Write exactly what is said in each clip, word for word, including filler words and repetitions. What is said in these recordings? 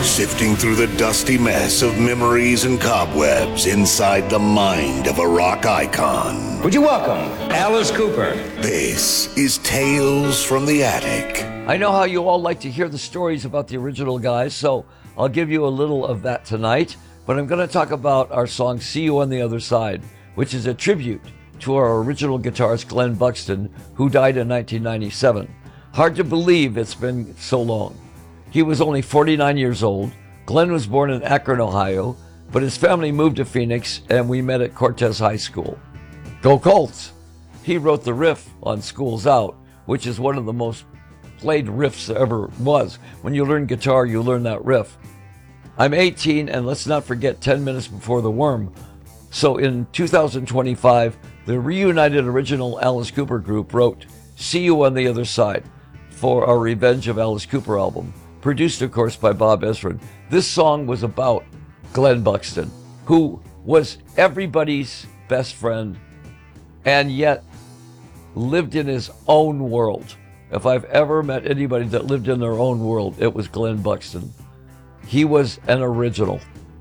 Sifting through the dusty mess of memories and cobwebs inside the mind of a rock icon. Would you welcome Alice Cooper? This is Tales from the Attic. I know how you all like to hear the stories about the original guys, so I'll give you a little of that tonight. But I'm going to talk about our song See You on the Other Side, which is a tribute to our original guitarist Glenn Buxton, who died in nineteen ninety-seven. Hard to believe it's been so long. He was only forty-nine years old. Glenn was born in Akron, Ohio, but his family moved to Phoenix, and we met at Cortez High School. Go Colts! He wrote the riff on School's Out, which is one of the most played riffs there ever was. When you learn guitar, you learn that riff. I'm eighteen, and let's not forget ten minutes Before the Worm. So in two thousand twenty-five, the reunited original Alice Cooper group wrote See You on the Other Side for our Revenge of Alice Cooper album, produced, of course, by Bob Ezrin. This song was about Glenn Buxton, who was everybody's best friend and yet lived in his own world. If I've ever met anybody that lived in their own world, it was Glenn Buxton. He was an original.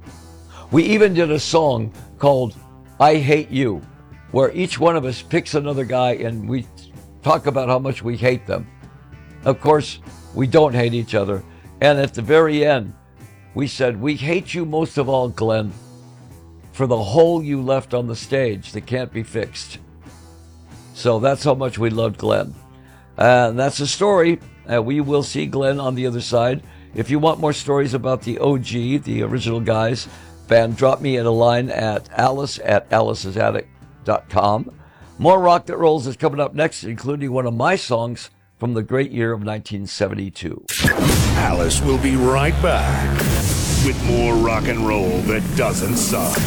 We even did a song called I Hate You, where each one of us picks another guy and we talk about how much we hate them. Of course, we don't hate each other. And at the very end, we said, we hate you most of all, Glenn, for the hole you left on the stage that can't be fixed. So that's how much we loved Glenn. And that's the story. Uh, we will see Glenn on the other side. If you want more stories about the O G, the original guys, band, drop me in a line at alice at alice's attic dot com. More Rock That Rolls is coming up next, including one of my songs from the great year of nineteen seventy-two. Alice will be right back with more rock and roll that doesn't suck.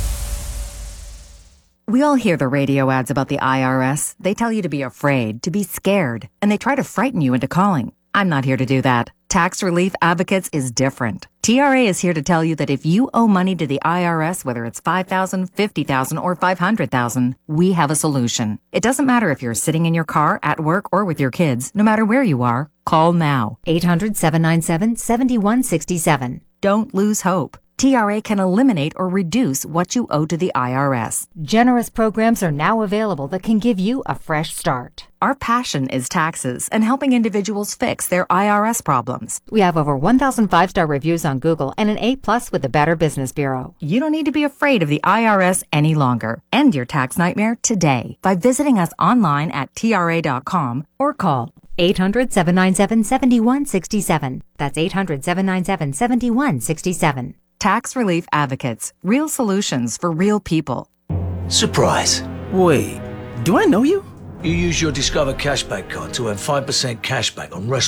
We all hear the radio ads about the I R S. They tell you to be afraid, to be scared, and they try to frighten you into calling. I'm not here to do that. Tax Relief Advocates is different. T R A is here to tell you that if you owe money to the I R S, whether it's five thousand dollars, fifty thousand dollars, or five hundred thousand dollars, we have a solution. It doesn't matter if you're sitting in your car, at work, or with your kids. No matter where you are, call now. eight hundred, seven nine seven, seven one six seven. Don't lose hope. T R A can eliminate or reduce what you owe to the I R S. Generous programs are now available that can give you a fresh start. Our passion is taxes and helping individuals fix their I R S problems. We have over one thousand five-star reviews on Google and an A plus with the Better Business Bureau. You don't need to be afraid of the I R S any longer. End your tax nightmare today by visiting us online at T R A dot com or call eight hundred, seven nine seven, seven one six seven. That's eight hundred, seven nine seven, seven one six seven. Tax Relief Advocates. Real solutions for real people. Surprise. Wait, do I know you? You use your Discover Cashback card to earn five percent cashback on restaurants.